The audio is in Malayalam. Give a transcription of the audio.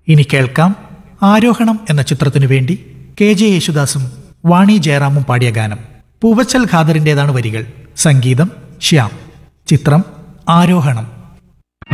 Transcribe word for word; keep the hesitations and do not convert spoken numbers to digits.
ഇനി കേൾക്കാം ആരോഹണം എന്ന ചിത്രത്തിനു വേണ്ടി കെ ജെ യേശുദാസും വാണി ജയറാമും പാടിയ ഗാനം. പൂവച്ചൽ ഖാദറിൻ്റെതാണ് വരികൾ, സംഗീതം ശ്യാം. ചിത്രം ആരോഹണം.